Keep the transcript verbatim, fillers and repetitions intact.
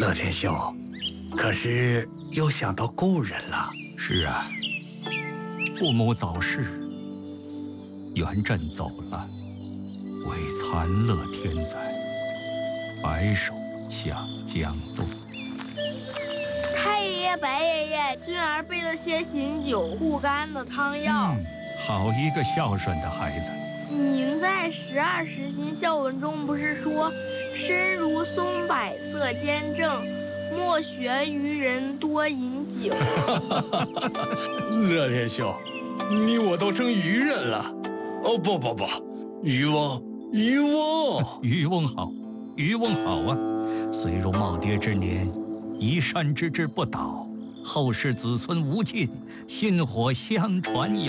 乐天兄，可是又想到故人了。 是啊，父母早逝，元稹走了，为残乐天灾，白首向江东。 太爷爷、白爷爷，俊儿备了些醒酒护肝的汤药。 嗯，好一个孝顺的孩子。 您在十二时辰孝文中不是说，身如松柏色坚正，莫学愚人多饮酒。 乐天兄，你我都成愚人了。哦不不不，渔翁渔翁渔翁好，渔翁好啊！虽如耄耋之年，移山之志不倒，后世子孙无尽，薪火相传有。